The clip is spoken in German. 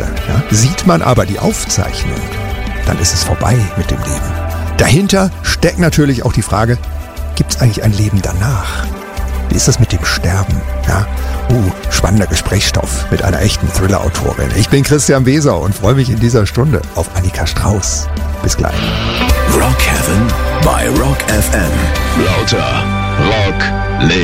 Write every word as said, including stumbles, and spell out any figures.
Ja? Sieht man aber die Aufzeichnung, dann ist es vorbei mit dem Leben. Dahinter steckt natürlich auch die Frage, gibt es eigentlich ein Leben danach? Wie ist das mit dem Sterben? Ja? Uh, spannender Gesprächsstoff mit einer echten Thriller-Autorin. Ich bin Christian Weser und freue mich in dieser Stunde auf Annika Strauß. Bis gleich. Rock Heaven bei Rock F M. Lauter Rock